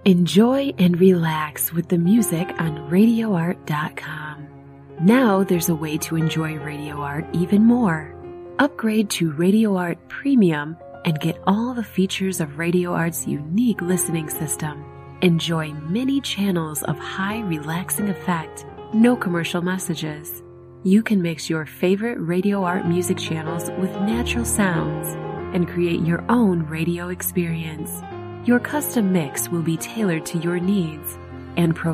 Enjoy and relax with the music on RadioArt.com. Now there's a way to enjoy Radio Art even more. Upgrade to Radio Art Premium and get all the features of Radio Art's unique listening system. Enjoy many channels of high relaxing effect, no commercial messages. You can mix your favorite Radio Art music channels with natural sounds and create your own radio experience. Your custom mix will be tailored to your needs and provide